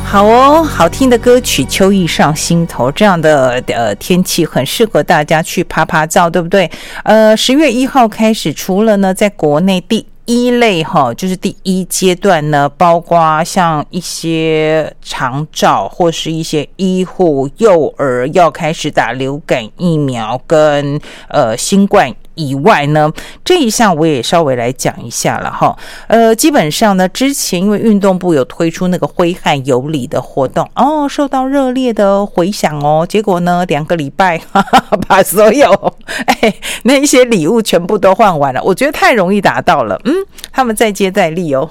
好哦，好听的歌曲《秋意上心头》，这样的天气很适合大家去爬爬照，对不对？10月1号开始，除了呢在国内第一类就是第一阶段呢，包括像一些长照或是一些医护、幼儿要开始打流感疫苗跟新冠以外呢，这一项我也稍微来讲一下了哈。基本上呢，之前因为运动部有推出那个挥汗有礼的活动受到热烈的回响结果呢2个礼拜把所有那一些礼物全部都换完了，我觉得太容易达到了。他们再接再厉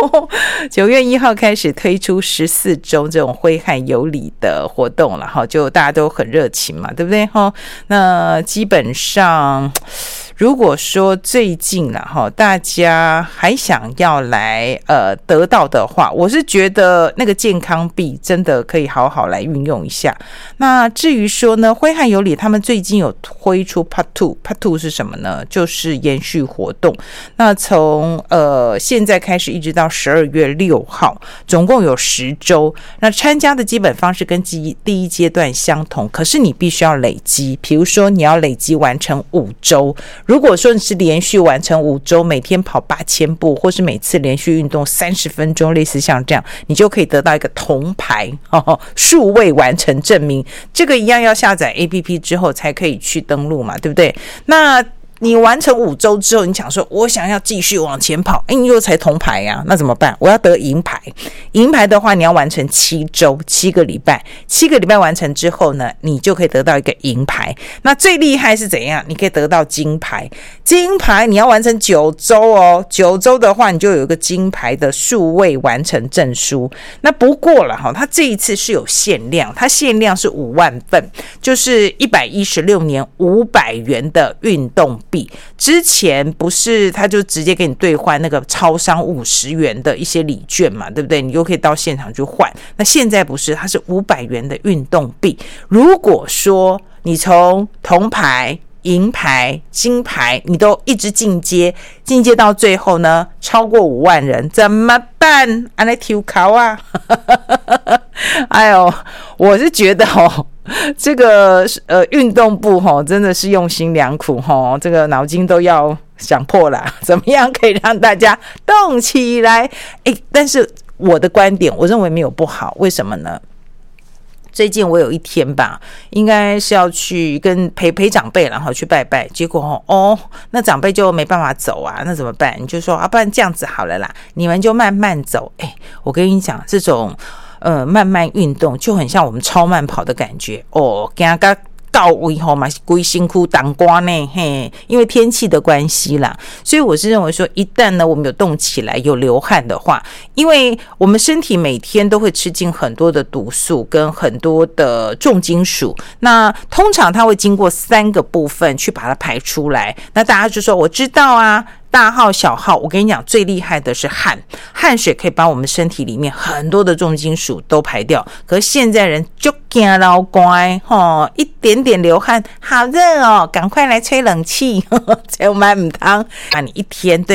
9月1号开始推出14周这种挥汗有礼的活动了哈，就大家都很热情嘛，对不对哈？那基本上如果说最近大家还想要来得到的话，我是觉得那个健康币真的可以好好来运用一下。那至于说呢，挥汗有礼他们最近有推出 Part 2 是什么呢？就是延续活动。那从现在开始一直到12月6号，总共有10周。那参加的基本方式跟第一阶段相同，可是你必须要累积，比如说你要累积完成5周。如果说你是连续完成5周，每天跑8000步，或是每次连续运动30分钟，类似像这样，你就可以得到一个铜牌数位完成证明。这个一样要下载 APP 之后才可以去登录嘛，对不对？那你完成5周之后，你想说我想要继续往前跑，你又才铜牌啊，那怎么办？我要得银牌。银牌的话，你要完成7周，7个礼拜，7个礼拜完成之后呢，你就可以得到一个银牌。那最厉害是怎样？你可以得到金牌。金牌你要完成9周9周的话，你就有一个金牌的数位完成证书。那不过了它这一次是有限量，它限量是5万份，就是116年500元的运动币。之前不是他就直接给你兑换那个超商50元的一些礼券嘛，对不对？你就可以到现场去换。那现在不是，它是500元的运动币。如果说你从铜牌、银牌、金牌你都一直进阶到最后呢，超过5万人怎么办？这样抽考啊哎呦，我是觉得这个运动部真的是用心良苦这个脑筋都要想破了，怎么样可以让大家动起来？但是我的观点，我认为没有不好，为什么呢？最近我有一天吧，应该是要去跟陪长辈然后去拜拜，结果那长辈就没办法走啊，那怎么办？你就说不然这样子好了啦，你们就慢慢走。我跟你讲，这种慢慢运动就很像我们超慢跑的感觉行到到位嘛是规辛苦当瓜呢因为天气的关系啦，所以我是认为说，一旦呢我们有动起来有流汗的话，因为我们身体每天都会吃进很多的毒素跟很多的重金属，那通常它会经过3个部分去把它排出来。那大家就说我知道啊，大号小号，我跟你讲最厉害的是汗水可以把我们身体里面很多的重金属都排掉。可是现在人就怕老乖一点点流汗好热赶快来吹冷气千万不通你一天对